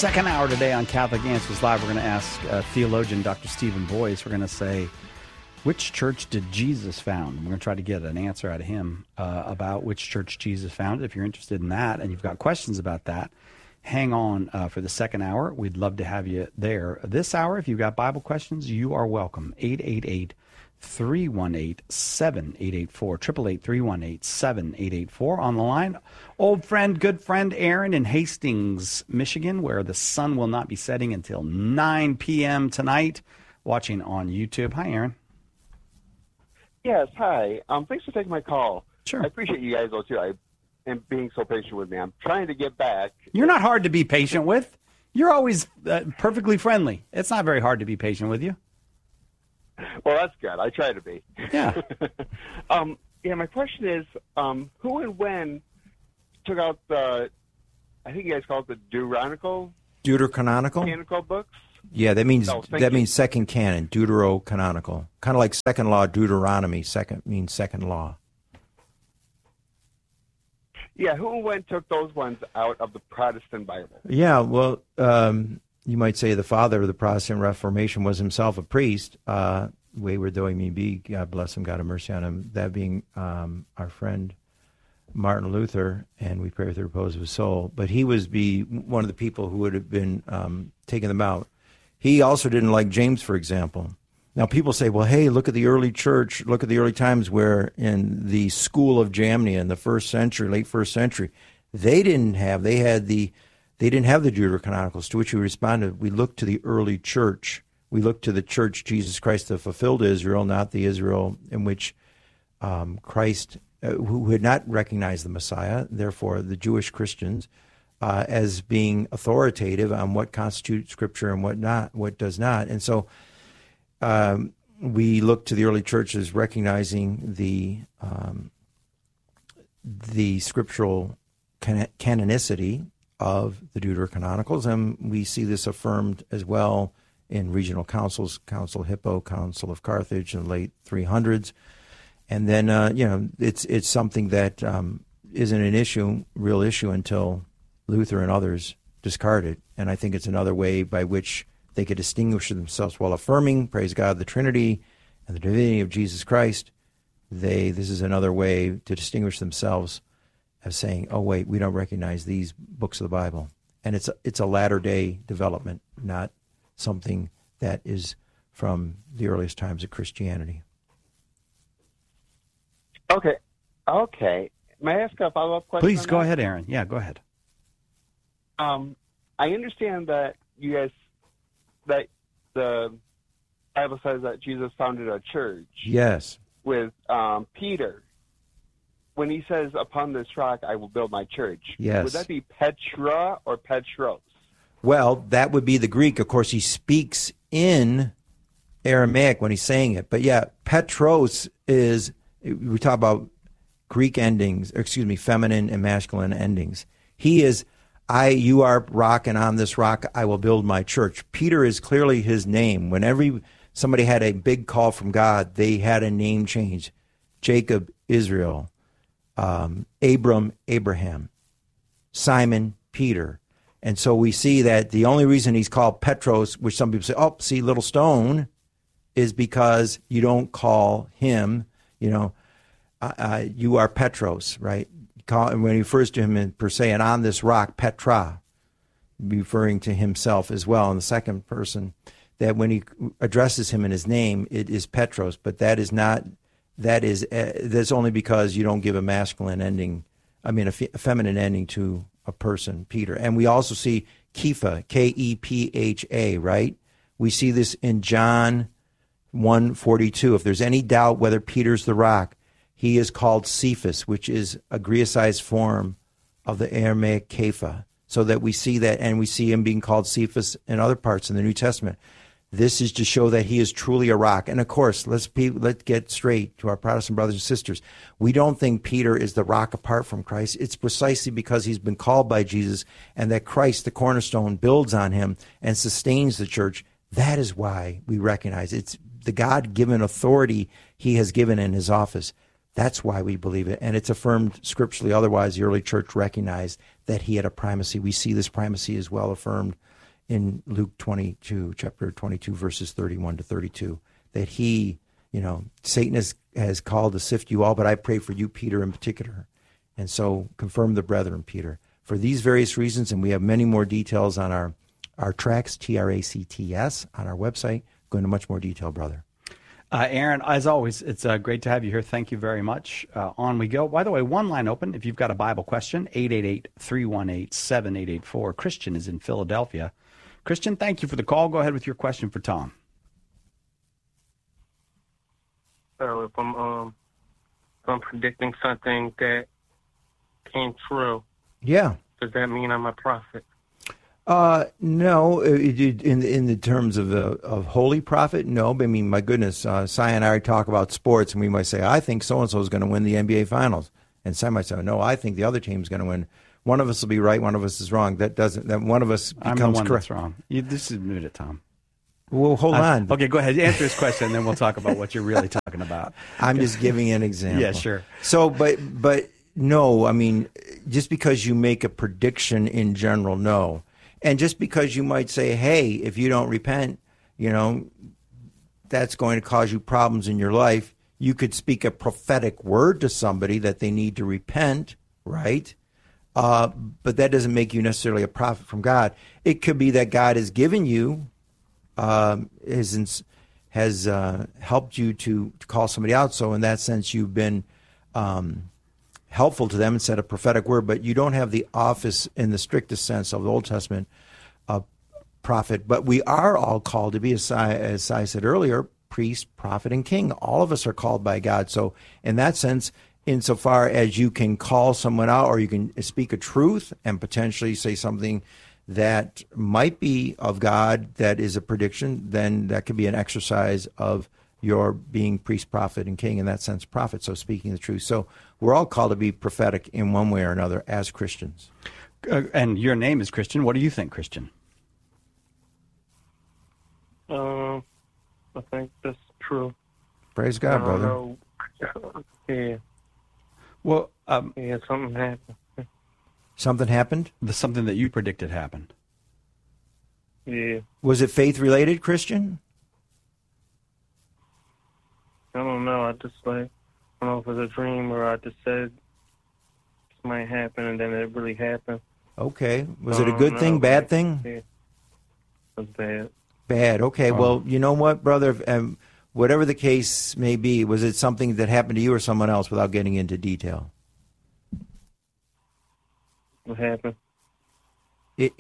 second hour today on Catholic Answers Live, we're going to ask theologian Dr. Stephen Boyce. We're going to say, which church did Jesus found? We're going to try to get an answer out of him about which church Jesus founded. If you're interested in that and you've got questions about that, hang on for the second hour. We'd love to have you there. This hour, if you've got Bible questions, you are welcome. 888-318-7884, 888-318-7884. On the line, old friend, good friend, Aaron in Hastings, Michigan, where the sun will not be setting until 9 p.m. tonight, watching on YouTube. Hi, Aaron. Yes, hi. Thanks for taking my call. Sure. I appreciate you guys, though, too, and being so patient with me. I'm trying to get back. You're not hard to be patient with. You're always perfectly friendly. It's not very hard to be patient with you. Well, that's good. I try to be. Yeah. My question is, who and when took out the, I think you guys call it the Deuterocanonical books? Yeah, that means second canon, deuterocanonical. Kind of like second law, Deuteronomy. Second means second law. Yeah, who and when took those ones out of the Protestant Bible? Yeah, well, you might say the father of the Protestant Reformation was himself a priest. Wayward though he may be, God bless him, God have mercy on him. That being our friend Martin Luther, and we pray for the repose of his soul. But he was one of the people who would have been taking them out. He also didn't like James, for example. Now, people say, well, hey, look at the early church, look at the early times where in the school of Jamnia in the first century, late first century, they didn't have the Deuterocanonicals, to which we responded, we look to the early church. We look to the church, Jesus Christ, that fulfilled Israel, not the Israel in which Christ, who had not recognized the Messiah, therefore the Jewish Christians, as being authoritative on what constitutes Scripture and what does not. And so we look to the early church as recognizing the scriptural canonicity of the Deuterocanonicals, and we see this affirmed as well in regional councils, Council of Hippo, Council of Carthage in the late 300s. And then, it's something that isn't an real issue until Luther and others discard it. And I think it's another way by which they could distinguish themselves while affirming, praise God, the Trinity and the divinity of Jesus Christ. This is another way to distinguish themselves as saying, oh, wait, we don't recognize these books of the Bible. And it's a latter-day development, not something that is from the earliest times of Christianity. Okay. May I ask a follow-up question? Please go ahead, Aaron. Yeah, go ahead. I understand that that the Bible says that Jesus founded a church. Yes. With Peter. When he says, upon this rock I will build my church. Yes. Would that be Petra or Petros? Well, that would be the Greek. Of course, he speaks in Aramaic when he's saying it. But yeah, Petros is, we talk about Greek endings, feminine and masculine endings. He is, you are rock, and on this rock I will build my church. Peter is clearly his name. Whenever somebody had a big call from God, they had a name change. Jacob, Israel. Abram, Abraham. Simon, Peter. And so we see that the only reason he's called Petros, which some people say, oh, see, little stone, is because you don't call him, you are Petros, right? When he refers to him in per se, and on this rock, Petra, referring to himself as well in the second person, that when he addresses him in his name, it is Petros, but that's only because you don't give a masculine ending, a feminine ending to a person, Peter. And we also see Kepha, K-E-P-H-A, right? We see this in John 1:42. If there's any doubt whether Peter's the rock, he is called Cephas, which is a Greicized form of the Aramaic Kepha. So that we see that, and we see him being called Cephas in other parts in the New Testament. This is to show that he is truly a rock. And of course, let's get straight to our Protestant brothers and sisters. We don't think Peter is the rock apart from Christ. It's precisely because he's been called by Jesus and that Christ, the cornerstone, builds on him and sustains the church. That is why we recognize it's the God-given authority he has given in his office. That's why we believe it. And it's affirmed scripturally. Otherwise, the early church recognized that he had a primacy. We see this primacy as well affirmed in Luke 22, chapter 22, verses 31 to 32, that he, Satan has called to sift you all, but I pray for you, Peter, in particular. And so confirm the brethren, Peter. For these various reasons, and we have many more details on our tracts, TRACTS, on our website. Go into much more detail, brother. Aaron, as always, it's great to have you here. Thank you very much. On we go. By the way, one line open. If you've got a Bible question, 888-318-7884. Christian is in Philadelphia. Christian, thank you for the call. Go ahead with your question for Tom. So if I'm predicting something that came true, yeah, does that mean I'm a prophet? No, in the terms of holy prophet, no. But I mean, my goodness, Si and I talk about sports, and we might say, I think so-and-so is going to win the NBA Finals. And Si might say, no, I think the other team's going to win. One of us will be right, one of us is wrong. That one of us becomes I'm the one correct. That's wrong. Just admit it, Tom. Well, hold on. Okay, go ahead. Answer his question, and then we'll talk about what you're really talking about. I'm just giving an example. Yeah, sure. So, but no, I mean, just because you make a prediction in general, no. And just because you might say, hey, if you don't repent, that's going to cause you problems in your life. You could speak a prophetic word to somebody that they need to repent, right? But that doesn't make you necessarily a prophet from God. It could be that God has given you, has helped you to call somebody out. So in that sense, you've been helpful to them and said a prophetic word, but you don't have the office in the strictest sense of the Old Testament prophet. But we are all called to be, as I said earlier, priest, prophet, and king. All of us are called by God. So in that sense, insofar as you can call someone out or you can speak a truth and potentially say something that might be of God that is a prediction, then that could be an exercise of your being priest, prophet, and king, in that sense, prophet, so speaking the truth. So we're all called to be prophetic in one way or another as Christians. And your name is Christian. What do you think, Christian? I think that's true. Praise God, brother. Yeah. Well, yeah, something happened. Something happened? Something that you predicted happened. Yeah. Was it faith-related, Christian? I don't know. I just I don't know if it was a dream or I just said this might happen and then it really happened. Okay. Was it a good thing, bad thing? Yeah. It was bad. Bad. Okay. Well, you know what, brother? Whatever the case may be, was it something that happened to you or someone else without getting into detail? What happened? You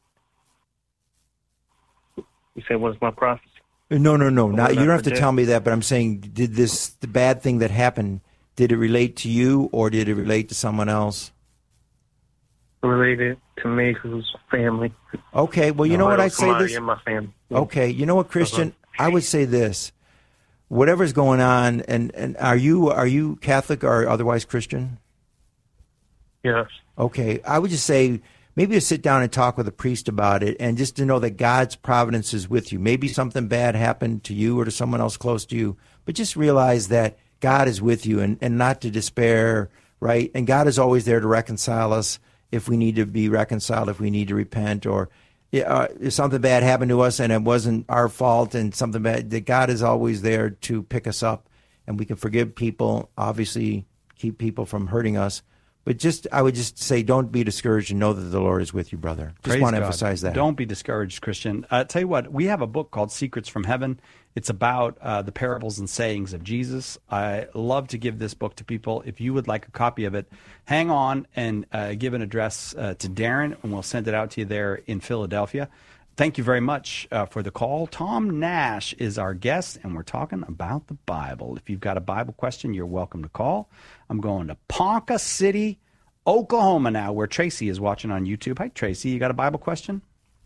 said, what's my prophecy? No. Not, you don't have to tell me that, but I'm saying, the bad thing that happened, did it relate to you or did it relate to someone else? Related to me, who's family. Okay, well, you know what I say this? In my family. Okay, you know what, Christian? I would say this. Whatever's going on, and are you Catholic or otherwise Christian? Yes. Okay, I would just say maybe to sit down and talk with a priest about it and just to know that God's providence is with you. Maybe something bad happened to you or to someone else close to you, but just realize that God is with you and not to despair, right? And God is always there to reconcile us if we need to be reconciled, if we need to repent, or if something bad happened to us and it wasn't our fault and something bad, that God is always there to pick us up and we can forgive people, obviously keep people from hurting us. But I would just say, don't be discouraged and know that the Lord is with you, brother. Just want to emphasize that. Don't be discouraged, Christian. Tell you what, we have a book called Secrets from Heaven. It's about the parables and sayings of Jesus. I love to give this book to people. If you would like a copy of it, hang on and give an address to Darren, and we'll send it out to you there in Philadelphia. Thank you very much for the call. Tom Nash is our guest, and we're talking about the Bible. If you've got a Bible question, you're welcome to call. I'm going to Ponca City, Oklahoma now, where Tracy is watching on YouTube. Hi, Tracy. You got a Bible question?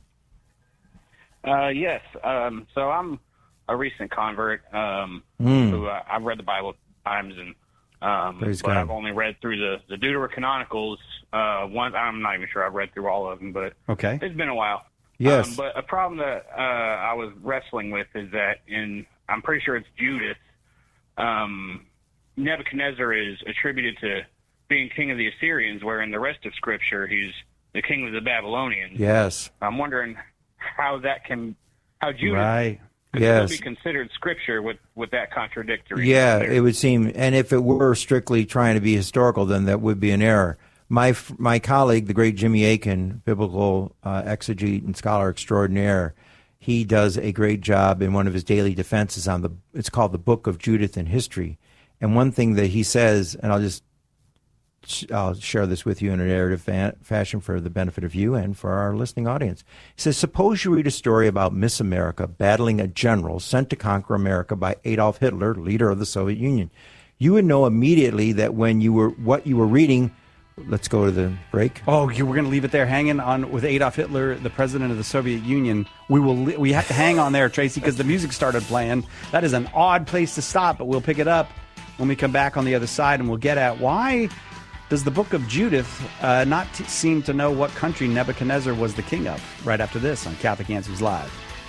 Yes. So I'm a recent convert who I've read the Bible times, and but I've only read through the Deuterocanonicals once. I'm not even sure I've read through all of them, but okay, it's been a while. Yes. But a problem that I was wrestling with is that I'm pretty sure it's Judas. Nebuchadnezzar is attributed to being king of the Assyrians, where in the rest of Scripture he's the king of the Babylonians. Yes. I'm wondering how Judas right. could still be considered Scripture with that contradictory. Yeah, it would seem, and if it were strictly trying to be historical, then that would be an error. My colleague, the great Jimmy Akin, biblical exegete and scholar extraordinaire, he does a great job in one of his daily defenses on it's called the Book of Judith in History. And one thing that he says, and I'll share this with you in a narrative fashion for the benefit of you and for our listening audience. He says, suppose you read a story about Miss America battling a general sent to conquer America by Adolf Hitler, leader of the Soviet Union. You would know immediately that what you were reading. Let's go to the break. Oh, we're going to leave it there hanging on with Adolf Hitler, the president of the Soviet Union. We have to hang on there, Tracy, because the music started playing. That is an odd place to stop, but we'll pick it up when we come back on the other side, and we'll get at why does the Book of Judith not seem to know what country Nebuchadnezzar was the king of? Right after this on Catholic Answers Live.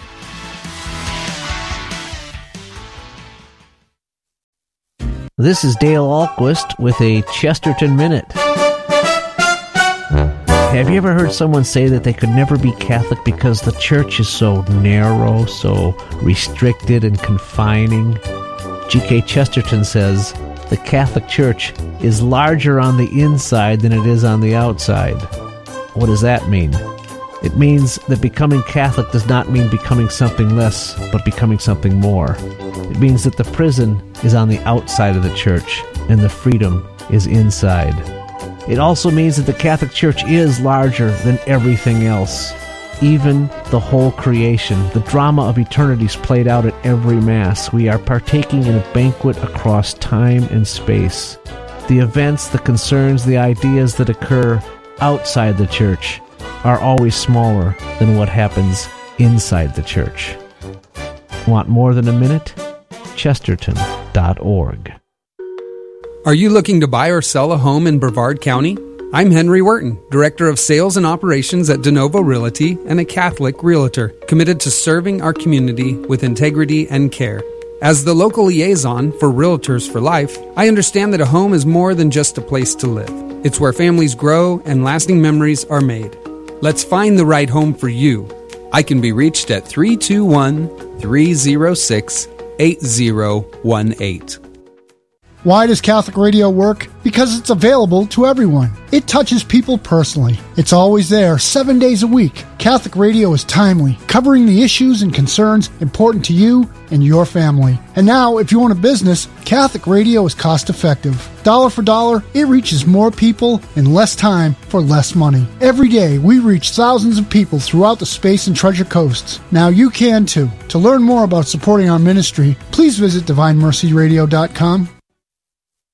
This is Dale Ahlquist with a Chesterton Minute. Have you ever heard someone say that they could never be Catholic because the church is so narrow, so restricted and confining? G.K. Chesterton says, the Catholic Church is larger on the inside than it is on the outside. What does that mean? It means that becoming Catholic does not mean becoming something less, but becoming something more. It means that the prison is on the outside of the church, and the freedom is inside. It also means that the Catholic Church is larger than everything else. Even the whole creation, the drama of eternity is played out at every Mass. We are partaking in a banquet across time and space. The events, the concerns, the ideas that occur outside the church are always smaller than what happens inside the church. Want more than a minute? Chesterton.org. Are you looking to buy or sell a home in Brevard County? I'm Henry Wharton, Director of Sales and Operations at DeNovo Realty and a Catholic Realtor, committed to serving our community with integrity and care. As the local liaison for Realtors for Life, I understand that a home is more than just a place to live. It's where families grow and lasting memories are made. Let's find the right home for you. I can be reached at 321-306-8018. Why does Catholic Radio work? Because it's available to everyone. It touches people personally. It's always there, 7 days a week. Catholic Radio is timely, covering the issues and concerns important to you and your family. And now, if you own a business, Catholic Radio is cost-effective. Dollar for dollar, it reaches more people in less time for less money. Every day, we reach thousands of people throughout the Space and Treasure Coasts. Now you can too. To learn more about supporting our ministry, please visit DivineMercyRadio.com.